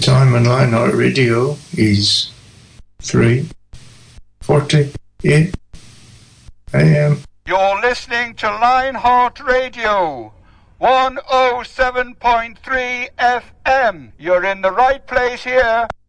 time on Lionheart Radio is 3:48 a.m. You're listening to Lionheart Radio, 107.3 FM. You're in the right place here.